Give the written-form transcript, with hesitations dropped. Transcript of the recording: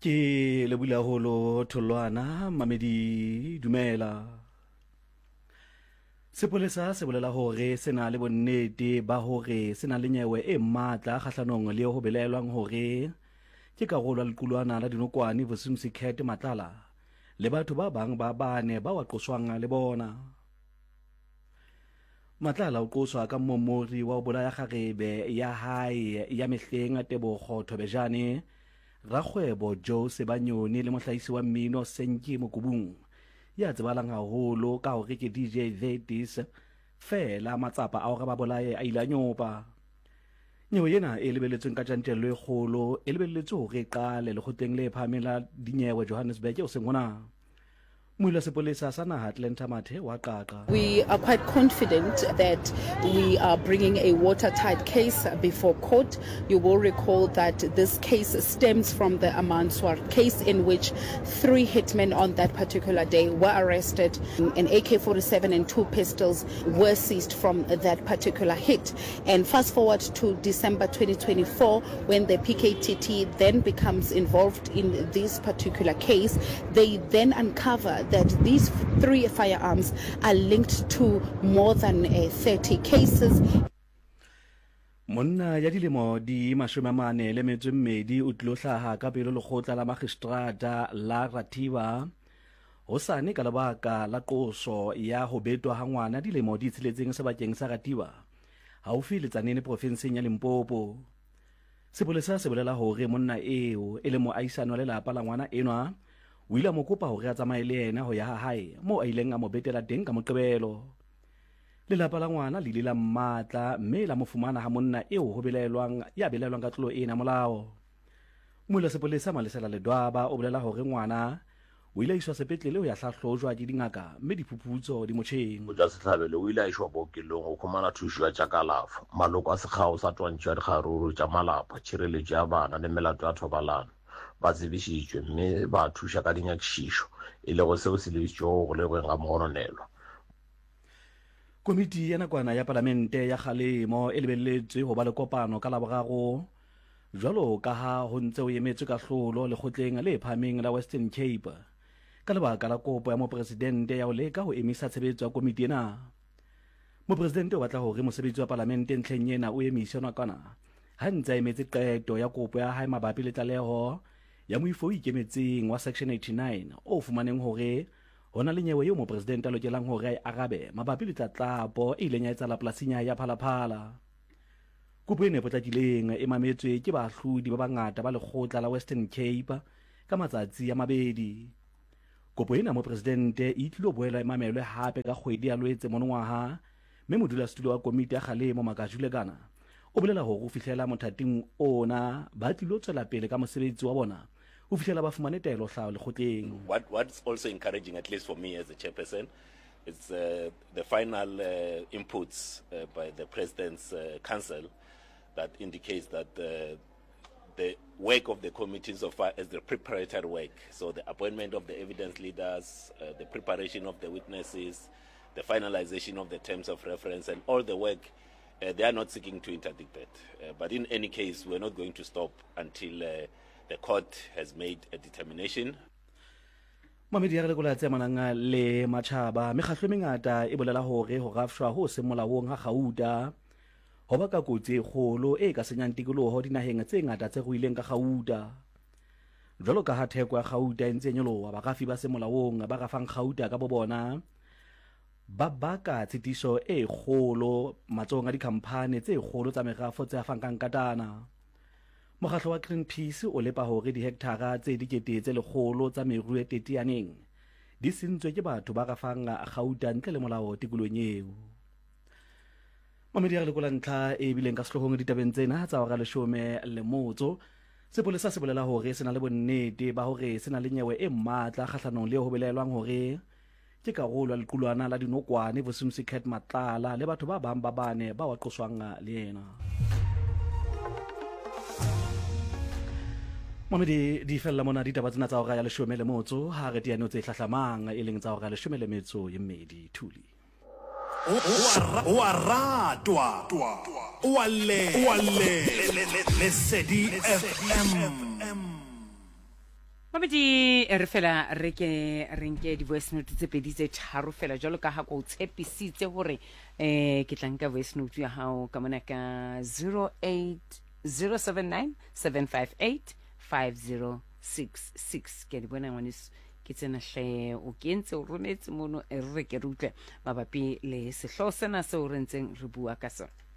Ke lebula holo tholwana mamedi dumela. Sepolesa se bolela hore sena le bonnete ba hore sena le nyewe e matla kgahlanong le ho belelwang hore ke karolo ya lequlwana la dinokwane Vusumuzi Cat Matlala le batho ba bang ba bane ba wa qoswang le bona. Matlala o qoswa ka mmomori wa ho bolaya kgarebe ya hae ya mehleng a Tebogo Thobejane, rakgwebo Joe Sebanyoni le mohlahisi wa mmino Senki Mokubung ya tsebalang haholo ka hore ke DJ Vetis fela matsapa a hore ba bolaye a ile a nyopa. Nyewe yena e lebelletsweng ka tjantjello e kgolo e lebelletswe hore e qale lekgotleng le phahameng la dinyewe Johannesburg o seng hona. We are quite confident that we are bringing a watertight case before court. You will recall that this case stems from the Amanswar case in which 3 hitmen on that particular day were arrested. An AK-47 and 2 pistols were seized from that particular hit. And fast forward to December 2024, when the PKTT then becomes involved in this particular case, they then uncover that these 3 firearms are linked to more than 30 cases. Monna ya dilemo di 42 o tlo hlaha ka pelo lekgotla la magistrata la Rativa hosane ka lebaka la qoso ya ho betwa ha ngwana dilemo di tsheletseng sebakeng sa Rativa haufi le tsanene provinseng ya Limpopo. Sepolesa se bolela hore monna eo e le moahisano le lapa la ngwana enwa o ile mo kopa hore a tsamaye le yena ho ya hae mo a ileng a mo betela teng ka Moqebelo. Lelapa la ngwana le ile la mmatla mme la mo fumana ha monna eo ho belelwang ka tlolo ena molao. Mola sepolesa Malesela Ledwaba o bolela hore ngwana o ile a iswa sepetlele ho ya hlahlojwa ke dingaka mme diphuputso di motjheng. O ja Setlhabelo o ile a iswa bookelong ho khumana thuso ya tsa kalafo. Maloko a sekgao sa twantšha dikgaruru tsa malapa, tshireletso ya bana le melato ya thobalano ba tsebisitswe mme ba thusa ka dinyakišišo e le go seo se lebitšego go le go ga mogononelwa. Komiti ya nakwana ya Palamente ya kgalemo e lebelletswe ho ba le kopano ka Laboraro jwalo ka ha ho ntse o emetswe ka hlolo lekgotleng le phahameng la Western Cape ka lebaka la kopo ya mopresidente ya ho leka ho emisa tshebetso ya komiti ena. Mopresidente o batla hore mosebetsi wa Palamente ntlheng ena o emise nakwana ha ntse a emetse qeto ya kopo ya hae mabapi le tlaleho ya moifo o ikemetseng wa section 89 o fumaneng hore hona le nyewe eo mopresidente a lokelang hore a arabe mabapi le tlatlapo e ileng ya etsala polasing ya Phalaphala. Kopo ena e potlakileng e mametswe ke baahlodi ba bangata ba lekgotla la Western Cape ka matsatsi a mabedi. Kopo ena mopresidente e tlilo boela e mamelwe hape ka kgwedi ya Loetse monongwaha mme modulasetulo wa komiti ya kgalemo Makajulekana o bolela hore o fihlela mothating ona ba tlilo tswela pele ka mosebetsi wa bona o fihlela ba fumane taelo hlaho lekgotleng. What's also encouraging, at least for me as a chairperson, is the final inputs by the President's Council that indicates that the work of the committee so far is the preparatory work. So the appointment of the evidence leaders, the preparation of the witnesses, the finalization of the terms of reference, and all the work, they are not seeking to interdict that. But in any case, we're not going to stop until the court has made a determination. Mamedi ya lekola tse mananga le matjhaba mekgatlo e mengata e bolela hore ho rafshwa ho se molaong ha Gauta ho ba ka kotsi e kgolo e ka senyang tikoloho dinaheng tse ngata tse ruileng ka Gauta. Jwalo ka ha theko ya Gauta e ntse e nyoloha barafi ba se molaong ba rafang Gauta ka bobona ba baka tshitiso e kgolo matsong a dikhamphane tse kgolo tsa merafo tse afang katana. Mokgatlo wa Greenpeace o lepa hore dihektara tse dikete tse lekgolo tsa meru e teteaneng di sentswe ke batho ba rafang Gauta ntle le molao tikolohong eo. Mamedi ya lekola ntlha e bileng ka sehlohong ditabeng tsena tsa hora 10 sepolesa se bolela hore sena le bonnete ba hore sena le nyewe e matla kgahlanong le ho belelwang hore ke karolo ya lequlwana la dinokwane Vusumuzi Cat Matlala le batho ba bang ba bane ba wa qoswang le yena. Mamedi di fella mona ditaba tsena tsa hora ya 10 ha re tiano tse hlahlamang e leng tsa hora ya 12 Thuli. O a ratwa o a le Lesedi FM. Mabedi re fela re ke re nke di voice note tse pedi tse tharo fela jalo ka ha go tshepisitse hore ke tla nka voice note ya hao ka mona ka 08079 758 5066 ke di bona ngwaneso ke tsena hle o kentse o rometse mono re ke re utlwe mabapi le sehlo sena se o rentseng re bua ka sona.